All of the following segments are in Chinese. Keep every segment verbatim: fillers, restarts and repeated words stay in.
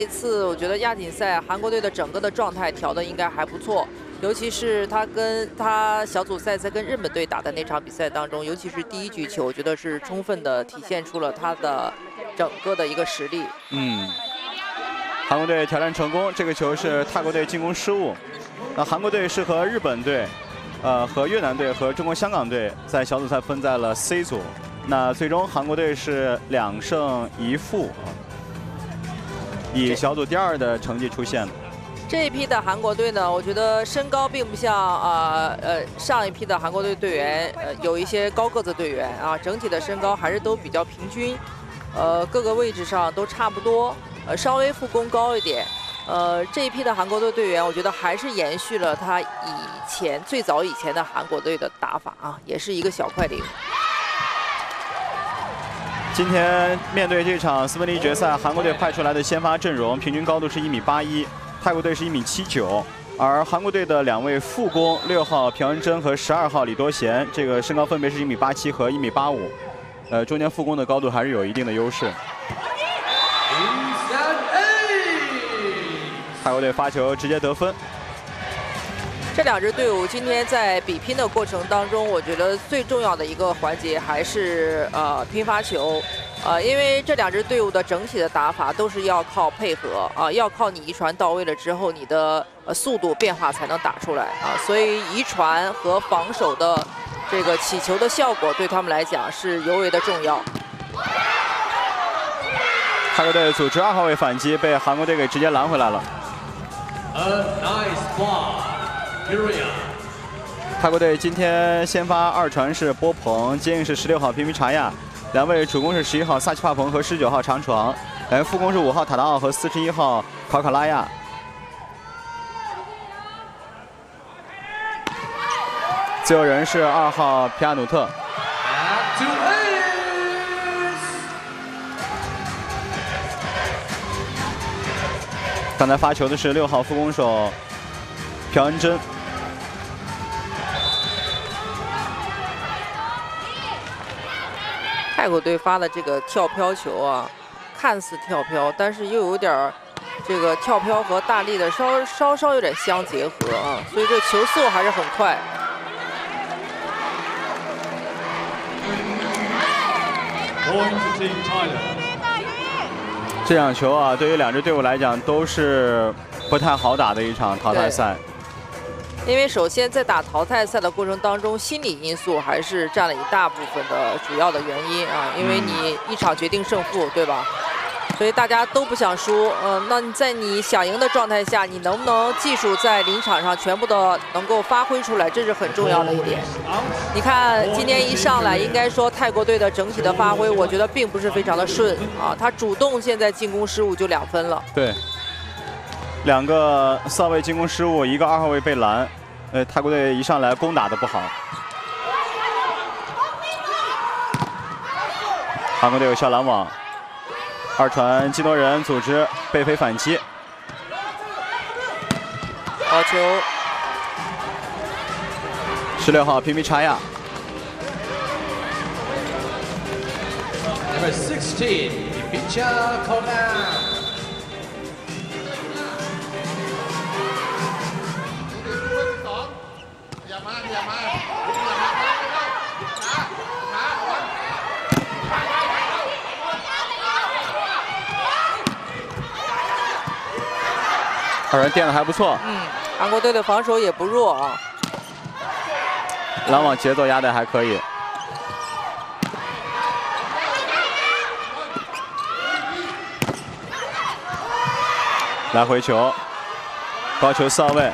这次我觉得亚锦赛韩国队的整个的状态调的应该还不错，尤其是他跟他小组赛在跟日本队打的那场比赛当中，尤其是第一局球，我觉得是充分的体现出了他的整个的一个实力。 嗯，韩国队挑战成功，这个球是泰国队进攻失误。那韩国队是和日本队、呃和越南队和中国香港队在小组赛分在了 C 组。那最终韩国队是两胜一负啊。 以小组第二的成绩出现的。 这一批的韩国队呢，我觉得身高并不像啊 呃, 呃上一批的韩国队队员，呃有一些高个子队员啊，整体的身高还是都比较平均，呃各个位置上都差不多，呃稍微副攻高一点。呃这一批的韩国队队员，我觉得还是延续了他以前最早以前的韩国队的打法啊，也是一个小快灵。 今天面对这场四分之一决赛，韩国队派出来的先发阵容平均高度是一米八一，泰国队是一米七九，而韩国队的两位副攻六号朴恩珍和十二号李多贤，这个身高分别是一米八七和一米八五，呃，中间副攻的高度还是有一定的优势。泰国队发球直接得分。 这两支队伍今天在比拼的过程当中，我觉得最重要的一个环节还是呃拼发球，呃，因为这两支队伍的整体的打法都是要靠配合啊、呃，要靠你一传到位了之后，你的呃速度变化才能打出来啊，所以一传和防守的这个起球的效果对他们来讲是尤为的重要。 泰国队组织二号位反击，被韩国队给直接拦回来了。 A nice block. 泰国队今天先发二传是波鹏，接应是十六号平皮查亚，两位主攻是十一号萨奇帕蓬和十九号长床，两位副攻是五号塔达奥和四十一号考卡拉亚。自由人是二号皮亚努特。刚才发球的是六号副攻手朴恩珍。 泰国队发的这个跳飘球啊，看似跳飘，但是又有点儿这个跳飘和大力的稍稍稍有点相结合啊，所以这球速还是很快。 这场球啊，对于两支队伍来讲都是不太好打的一场淘汰赛。 因为首先在打淘汰赛的过程当中，心理因素还是占了一大部分的主要的原因啊，因为你一场决定胜负，对吧？所以大家都不想输，嗯、呃，那你在你想赢的状态下，你能不能技术在临场上全部的能够发挥出来，这是很重要的一点。你看今天一上来，应该说泰国队的整体的发挥，我觉得并不是非常的顺啊，他主动现在进攻失误就两分了。 对。 两个四号位进攻失误，一个二号位被拦。呃，泰国队一上来攻打的不好。韩国队有下拦网，二传基诺人组织背飞反击。 好球！ 十六号皮皮查亚。 Number sixteen, Picha Kona. 二人垫的还不错， 嗯，韩国队的防守也不弱啊， 拦网节奏压的还可以。来回球，高球四号位。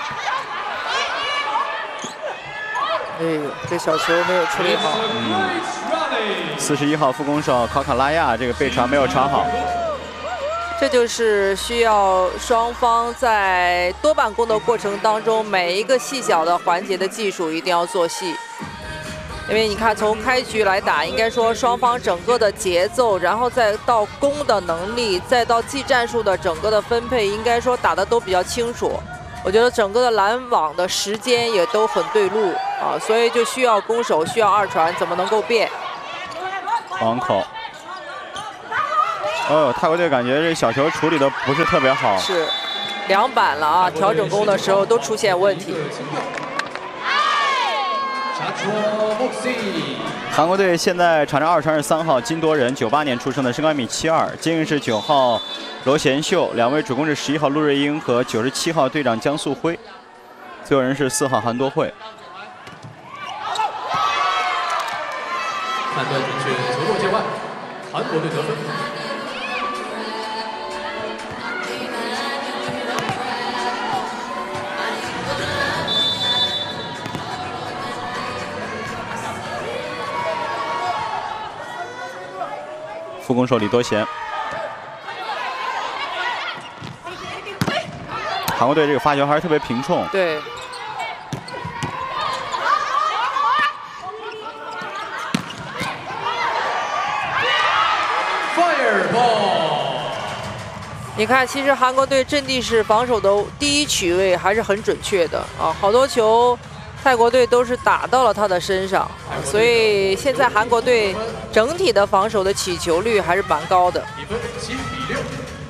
哎呦，这小球没有处理好。 嗯，四十一号副攻手考卡拉亚这个背传没有传好。 这就是需要双方在多板攻的过程当中，每一个细小的环节的技术一定要做细。因为你看，从开局来打，应该说双方整个的节奏，然后再到攻的能力，再到技战术的整个的分配，应该说打得都比较清楚。我觉得整个的拦网的时间也都很对路啊，所以就需要攻守，需要二传，怎么能够变？ 网口。 哦，泰国队感觉这小球处理的不是特别好。 是，两板了啊！调整弓的时候都出现问题。 韩国队现在场上二传是三号金多仁，九八年出生的，身高一米七二，接应是九号罗贤秀，两位主攻是十一号陆瑞英和九十七号队长江素辉，自由人是四号韩多惠。 判断准确，球落界外，韩国队得分。 副攻手李多贤。韩国队这个发球还是特别平冲。 对。 Fire ball。 你看，其实韩国队阵地式防守的第一曲位还是很准确的啊，好多球。 泰国队都是打到了他的身上，所以现在韩国队整体的防守的起球率还是蛮高的。 比分七比六。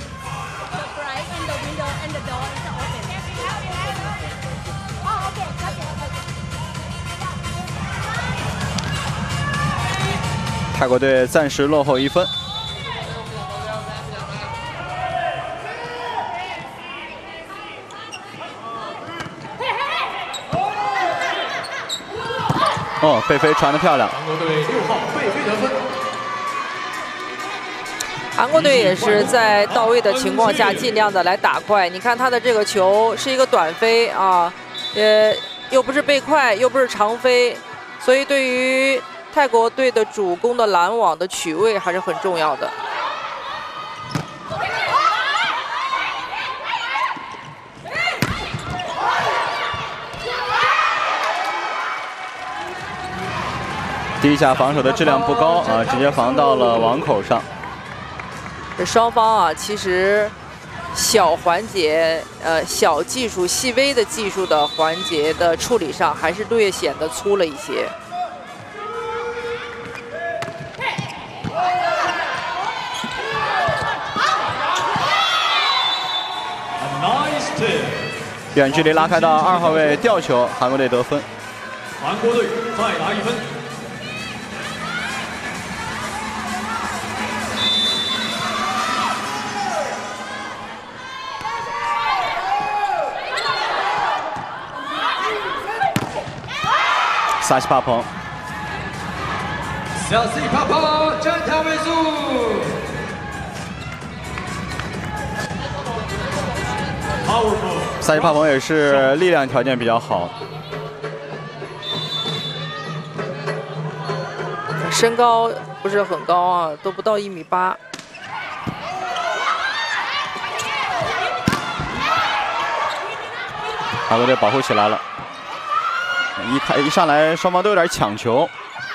泰国队暂时落后一分。 哦，贝菲传得漂亮。 韩国队六号贝菲得分。 韩国队也是在到位的情况下，尽量的来打快。你看他的这个球是一个短飞啊，呃，又不是背快，又不是长飞，所以对于泰国队的主攻的拦网的取位还是很重要的。 第一下防守的质量不高啊，直接防到了网口上。 这双方啊，其实小环节、呃小技术、细微的技术的环节的处理上，还是略显得粗了一些。 远距离拉开到二号位吊球，韩国队得分。 韩国队再拿一分。 萨西帕彭， 萨西帕彭站台位数。 萨西帕彭也是力量条件比较好， 身高不是很高啊，都不到一米八。 韩国队保护起来了。 一开一上来，双方都有点抢球。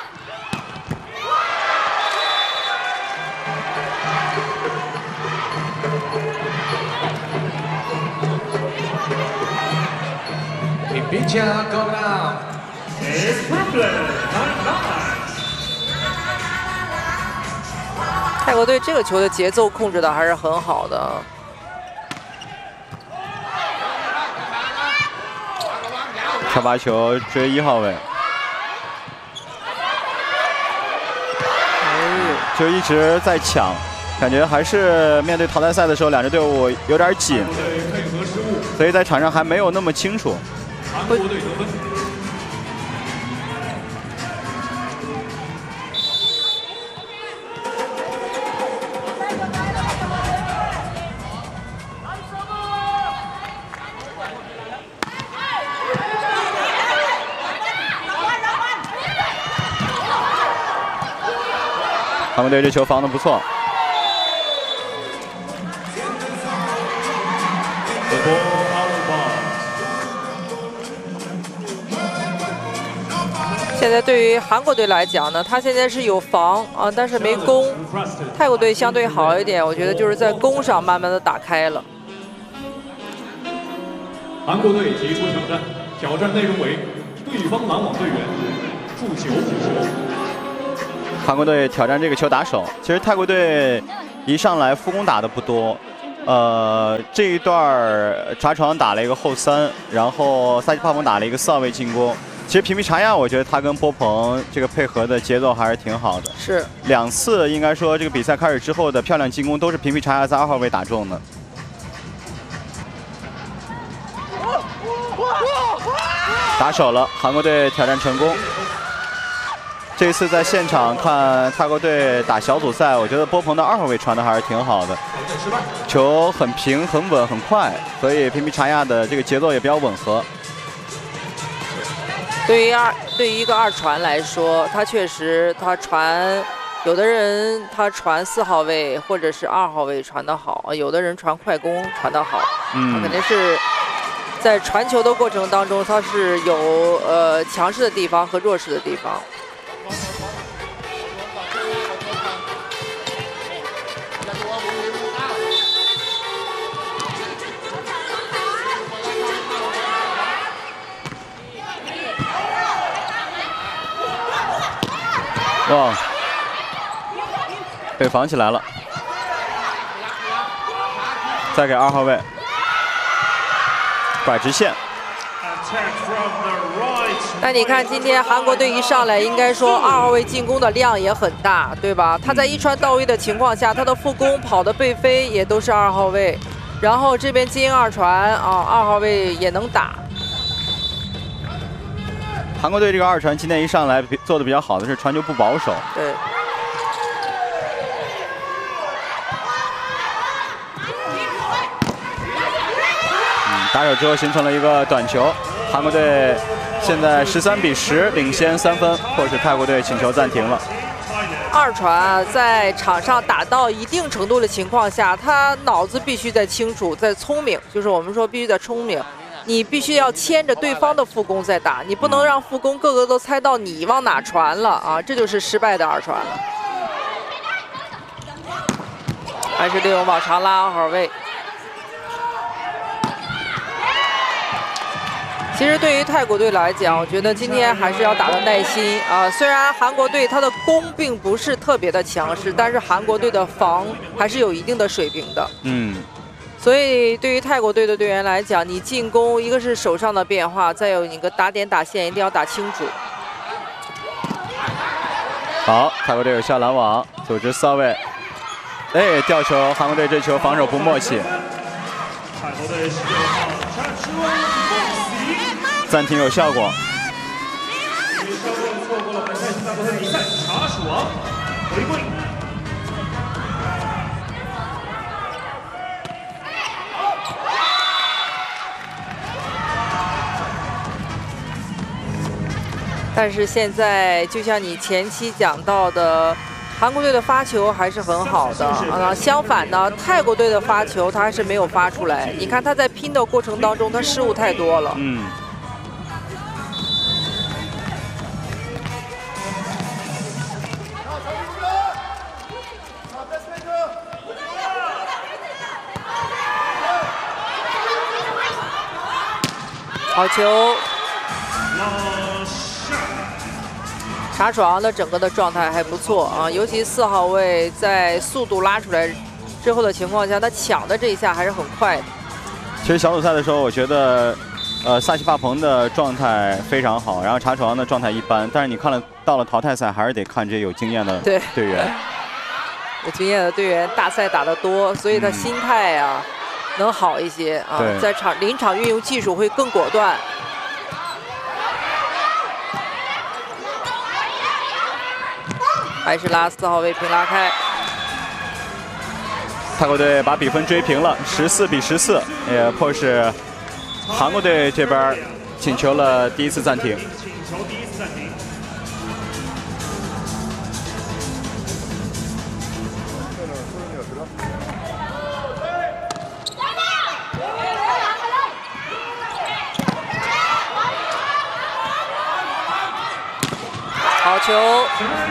泰国队这个球的节奏控制的还是很好的。 跳发球追一号位，就一直在抢，感觉还是面对淘汰赛的时候，两支队伍有点紧，所以在场上还没有那么清楚。 韩国队得分。 韩国队这球防得不错。 现在对于韩国队来讲呢，他现在是有防啊，但是没攻。泰国队相对好一点，我觉得就是在攻上慢慢的打开了。 韩国队提出挑战，挑战内容为对方拦网队员触球。 韩国队挑战这个球打手，其实泰国队一上来副攻打的不多。呃，这一段查床打了一个后三，然后萨奇帕蓬打了一个四号位进攻。其实皮皮查亚，我觉得他跟波鹏这个配合的节奏还是挺好的。 是两次应该说这个比赛开始之后的漂亮进攻都是皮皮查亚在二号位打中的。打手了，韩国队挑战成功。这次在现场看泰国队打小组赛，我觉得波鹏的二号位传的还是挺好的，球很平、很稳、很快，所以皮皮查亚的这个节奏也比较吻合。 对于二对于一个二传来说，他确实他传，有的人他传四号位或者是二号位传得好，有的人传快攻传得好， 嗯， 他肯定是在传球的过程当中，他是有呃强势的地方和弱势的地方。 哇，被防起来了，再给二号位拐直线。 那你看，今天韩国队一上来，应该说二号位进攻的量也很大，对吧？他在一传到位的情况下，他的副攻跑的背飞也都是二号位，然后这边金二传啊，二号位也能打。 韩国队这个二传今天一上来做的比较好的是传球不保守。 对。 嗯，打手之后形成了一个短球，韩国队现在十三比十领先三分，迫使泰国队请求暂停了。 二传啊，在场上打到一定程度的情况下，他脑子必须在清楚，在聪明，就是我们说必须在聪明。你必须要牵着对方的副攻在打，你不能让副攻个个都猜到你往哪传了啊，这就是失败的二传了。还是利用往长拉二号位。其实对于泰国队来讲，我觉得今天还是要打得耐心啊。虽然韩国队他的攻并不是特别的强势，但是韩国队的防还是有一定的水平的。 嗯。 所以，对于泰国队的队员来讲，你进攻一个是手上的变化，再有你个打点打线一定要打清楚。 好，泰国队有下拦网，组织四号位，哎，吊球，韩国队这球防守不默契。暂停有效果。错过了本赛季大比赛，查楚王回归。 但是现在，就像你前期讲到的，韩国队的发球还是很好的啊。相反呢，泰国队的发球他还是没有发出来。你看他在拼的过程当中，他失误太多了。 嗯。 好球。查楚昂的整个的状态还不错啊，尤其四号位在速度拉出来之后的情况下，他抢的这一下还是很快的。 其实小组赛的时候，我觉得，呃，萨奇帕蓬的状态非常好，然后查楚昂的状态一般。但是你看了到了淘汰赛，还是得看这些有经验的队队员。 有经验的队员，大赛打得多，所以他心态啊、嗯、能好一些啊，在场临场运用技术会更果断。还是拉四号位平拉开， 泰国队把比分追平了，十四比十四，也迫使韩国队这边请求了第一次暂停。 请求第一次暂停。 好球。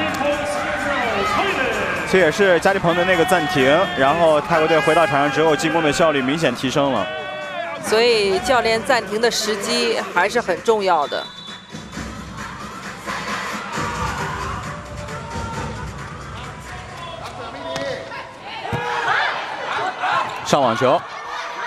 这也是加利鹏的那个暂停，然后泰国队回到场上之后，进攻的效率明显提升了。 所以教练暂停的时机还是很重要的。 上网球。